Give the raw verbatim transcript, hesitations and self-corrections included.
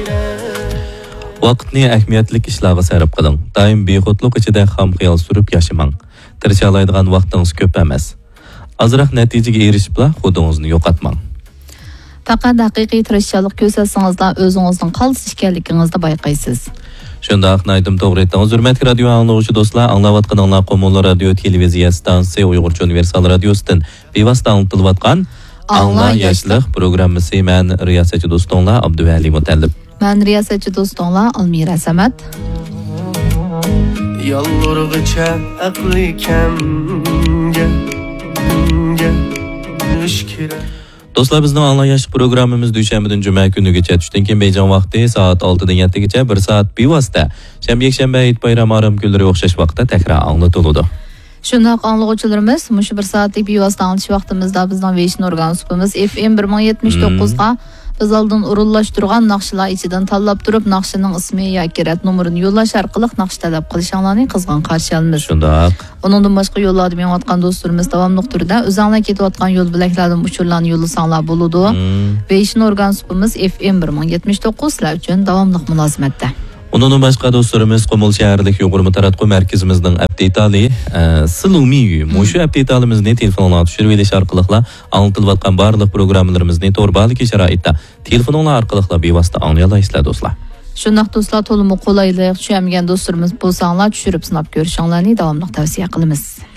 Vaqtni ahamiyatli ishlarga sarf qiling. Doim bexudlik ichida ham xiyol surib yashamang. Tirisha oladigan vaqtingiz ko'p emas. Azroq natijaga erishibla xudingizni yo'qotmang. Faqat haqiqiy tirishchilik ko'rsatsangiz, o'zingizning qaltis ekanligingizni bayqaysiz. Shundaq aytdim, to'g'ri aytdingiz. Hurmatli radio anglovchi do'stlar, anglayotganinglar Qo'mol radio televiziya stansiyasi Uyg'urcha universal radiosidan bevosita anglatilayotgan Angla yoshlik programmasi. Men riyosatchi do'stinglar Abduvali Mutallib. Men riyosatchi do'stinglar Almira Samat. Yolg'irg'icha aqli kamga Do'stlar, bizning Angla yoshlik programmamiz dushanbadan juma kunigacha tushdan keyin Bejon vaqti soat oltidan yettigacha bir soat bevosita shanba yakshanba it bayram aram kunlari o'xshash vaqtda takrar anglatiladi. Shundoq anglovchilarimiz, mushu bir soatlik bevosita anglatish vaqtimizda bizning Vision organ supimiz F M bir ming yetmish to'qqiz ga biz oldin urunlashtirgan naqshlar ichidan tanlab turib, naqshining ismi yoki rat nomerini yo'llash orqali naqsh talab qilishinglarni qizg'in qarshi olamiz. Shundoq. Uningdan boshqa yo'llarda menayotgan do'stlarimiz davomli turda o'zinglar ketayotgan yo'l bilaklardan uchurlarni yo'llasanglar bo'ladi. Vision organ supimiz F M bir ming yetmish to'qqiz sizlar uchun davomli mulozimatda. Undan boshqa do'stlarimiz Qo'mol shaharlik Yo'g'ur Mutaratqu markazimizning update-ali Silumi mushu update-alimizni telefonga tushirib olish orqali anglatilayotgan barliq programmalarimizni to'g'ri sharoitda telefonlar orqali bevosita anglay olasizlar do'stlar. Shundaq do'stlar, to'liq qulaylik tushunmagan do'stlarimiz bo'lsanglar tushirib sinab ko'rishinglarni davomli tavsiya qilamiz.